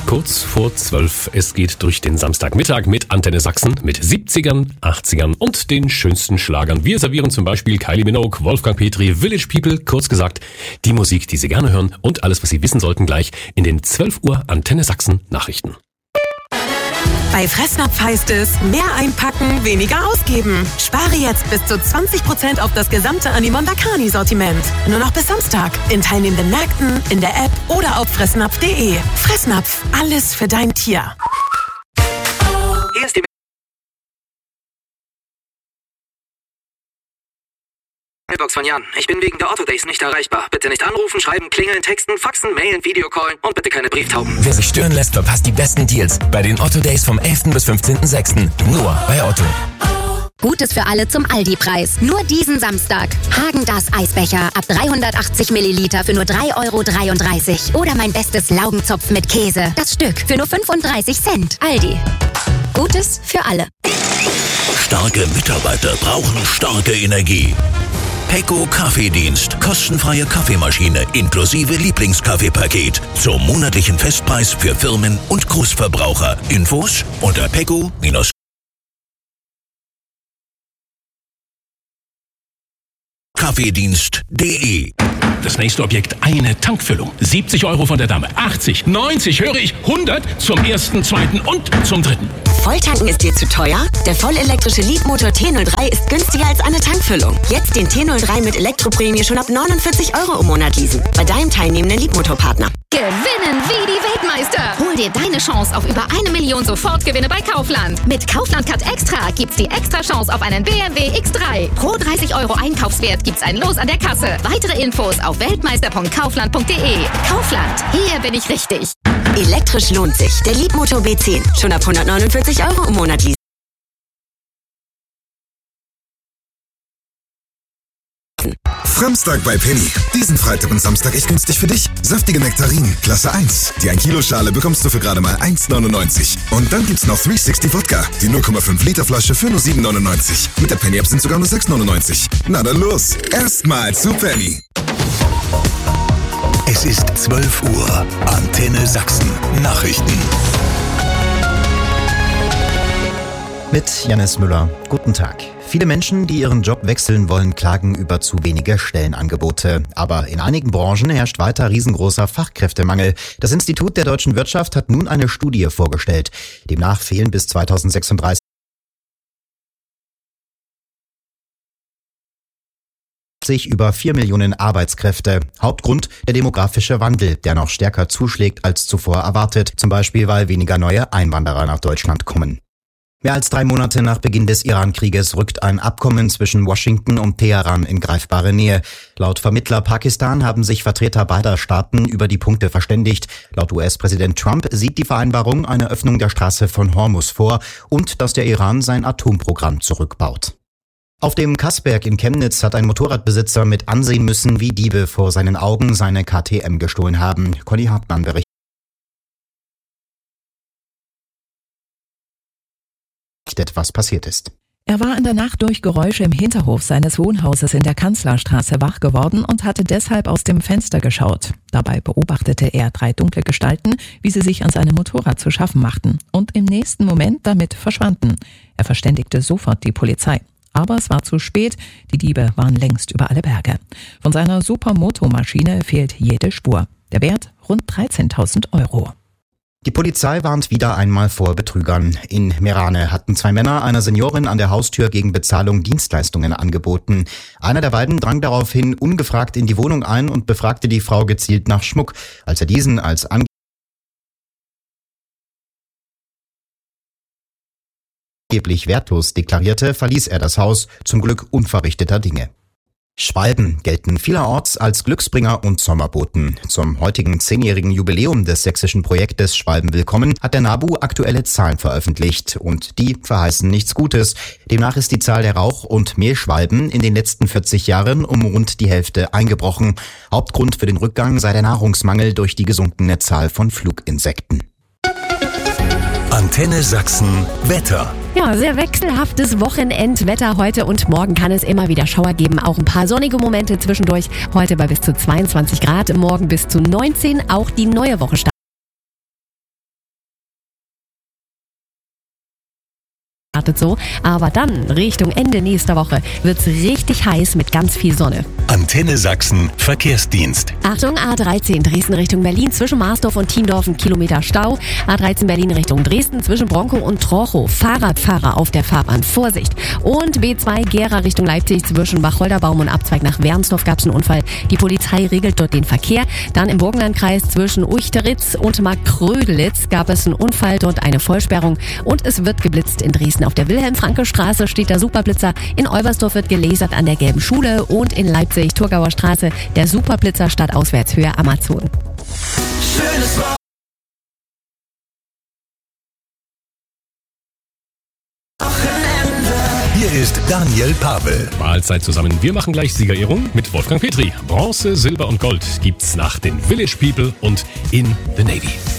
Kurz vor 12. Es geht durch den Samstagmittag mit Antenne Sachsen mit 70ern, 80ern und den schönsten Schlagern. Wir servieren zum Beispiel Kylie Minogue, Wolfgang Petri, Village People, kurz gesagt die Musik, die Sie gerne hören und alles, was Sie wissen sollten, gleich in den 12 Uhr Antenne Sachsen Nachrichten. Bei Fressnapf heißt es, mehr einpacken, weniger ausgeben. Spare jetzt bis zu 20% auf das gesamte Animon Dakani-Sortiment. Nur noch bis Samstag. In teilnehmenden Märkten, in der App oder auf fressnapf.de. Fressnapf, alles für dein Tier. Hier ist die Mailbox von Jan. Ich bin wegen der Autodays nicht erreichbar. Bitte nicht anrufen, schreiben, klingeln, texten, faxen, mailen, Videocallen und bitte keine Brieftauben. Wer sich stören lässt, verpasst die besten Deals bei den Otto-Days vom 11. bis 15.06. Nur bei Otto. Gutes für alle zum Aldi-Preis. Nur diesen Samstag. Häagen-Dazs Eisbecher ab 380 Milliliter für nur 3,33 €. Oder mein bestes Laugenzopf mit Käse. Das Stück für nur 35 Cent. Aldi. Gutes für alle. Starke Mitarbeiter brauchen starke Energie. Pecco Kaffeedienst. Kostenfreie Kaffeemaschine inklusive Lieblingskaffeepaket. Zum monatlichen Festpreis für Firmen und Großverbraucher. Infos unter pecco- kaffeedienst.de. Das nächste Objekt, eine Tankfüllung. 70 € von der Dame, 80, 90, höre ich, 100 zum ersten, zweiten und zum dritten. Volltanken ist dir zu teuer? Der vollelektrische Leapmotor T03 ist günstiger als eine Tankfüllung. Jetzt den T03 mit Elektroprämie schon ab 49 € im Monat leasen. Bei deinem teilnehmenden Leapmotorpartner. Gewinnen wie die Weltmeister. Hol dir deine Chance auf über 1 Million Sofortgewinne bei Kaufland. Mit Kaufland Cut Extra gibt's die extra Chance auf einen BMW X3. Pro 30 € Einkaufswert gibt's ein Los an der Kasse. Weitere Infos auf weltmeister.kaufland.de. Kaufland, hier bin ich richtig. Elektrisch lohnt sich. Der Leapmotor B10. Schon ab 149 € im Monat leasen. Samstag bei Penny. Diesen Freitag und Samstag echt günstig für dich. Saftige Nektarinen, Klasse 1. Die 1 Kilo Schale bekommst du für gerade mal 1,99. Und dann gibt's noch 360 Wodka. Die 0,5 Liter Flasche für nur 7,99. Mit der Penny App sind sogar nur 6,99. Na dann los. Erstmal zu Penny. Es ist 12 Uhr. Antenne Sachsen. Nachrichten. Mit Janis Müller. Guten Tag. Viele Menschen, die ihren Job wechseln wollen, klagen über zu wenige Stellenangebote. Aber in einigen Branchen herrscht weiter riesengroßer Fachkräftemangel. Das Institut der deutschen Wirtschaft hat nun eine Studie vorgestellt. Demnach fehlen bis 2036 über 4 Millionen Arbeitskräfte. Hauptgrund der demografische Wandel, der noch stärker zuschlägt als zuvor erwartet. Zum Beispiel, weil weniger neue Einwanderer nach Deutschland kommen. Mehr als 3 Monate nach Beginn des Iran-Krieges rückt ein Abkommen zwischen Washington und Teheran in greifbare Nähe. Laut Vermittler Pakistan haben sich Vertreter beider Staaten über die Punkte verständigt. Laut US-Präsident Trump sieht die Vereinbarung eine Öffnung der Straße von Hormuz vor und dass der Iran sein Atomprogramm zurückbaut. Auf dem Kassberg in Chemnitz hat ein Motorradbesitzer mit ansehen müssen, wie Diebe vor seinen Augen seine KTM gestohlen haben. Conny Hartmann berichtet. Was passiert ist. Er war in der Nacht durch Geräusche im Hinterhof seines Wohnhauses in der Kanzlerstraße wach geworden und hatte deshalb aus dem Fenster geschaut. Dabei beobachtete er 3 dunkle Gestalten, wie sie sich an seinem Motorrad zu schaffen machten und im nächsten Moment damit verschwanden. Er verständigte sofort die Polizei. Aber es war zu spät, die Diebe waren längst über alle Berge. Von seiner Supermoto-Maschine fehlt jede Spur. Der Wert rund 13.000 €. Die Polizei warnt wieder einmal vor Betrügern. In Meerane hatten 2 Männer einer Seniorin an der Haustür gegen Bezahlung Dienstleistungen angeboten. Einer der beiden drang daraufhin ungefragt in die Wohnung ein und befragte die Frau gezielt nach Schmuck. Als er diesen als angeblich wertlos deklarierte, verließ er das Haus, zum Glück unverrichteter Dinge. Schwalben gelten vielerorts als Glücksbringer und Sommerboten. Zum heutigen 10-jährigen Jubiläum des sächsischen Projektes Schwalben Willkommen hat der NABU aktuelle Zahlen veröffentlicht und die verheißen nichts Gutes. Demnach ist die Zahl der Rauch- und Mehlschwalben in den letzten 40 Jahren um rund die Hälfte eingebrochen. Hauptgrund für den Rückgang sei der Nahrungsmangel durch die gesunkene Zahl von Fluginsekten. Antenne Sachsen Wetter. Ja, sehr wechselhaftes Wochenendwetter heute und morgen kann es immer wieder Schauer geben. Auch ein paar sonnige Momente zwischendurch. Heute bei bis zu 22 Grad, morgen bis zu 19. Auch die neue Woche startet. startet so. Aber dann, Richtung Ende nächster Woche, wird's richtig heiß mit ganz viel Sonne. Antenne Sachsen Verkehrsdienst. Achtung, A13 Dresden Richtung Berlin zwischen Marsdorf und Thiendorf 1 Kilometer Stau. A13 Berlin Richtung Dresden zwischen Bronkow und Trochow. Fahrradfahrer auf der Fahrbahn. Vorsicht. Und B2 Gera Richtung Leipzig zwischen Wacholderbaum und Abzweig nach Wernsdorf gab es einen Unfall. Die Polizei regelt dort den Verkehr. Dann im Burgenlandkreis zwischen Uchteritz und Markgrödelitz gab es einen Unfall, dort eine Vollsperrung. Und es wird geblitzt in Dresden. Auf der Wilhelm-Franke-Straße steht der Superblitzer. In Olbersdorf wird gelasert an der Gelben Schule. Und in Leipzig, Thurgauer Straße, der Superblitzer stadtauswärtshöhe Amazon. Schönes Wochenende. Hier ist Daniel Pavel. Mahlzeit zusammen. Wir machen gleich Siegerehrung mit Wolfgang Petri. Bronze, Silber und Gold gibt's nach den Village People und in the Navy.